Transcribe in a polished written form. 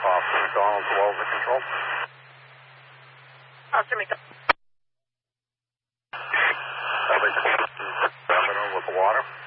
Officer McDonald, below the control. Officer McDonald. With the water.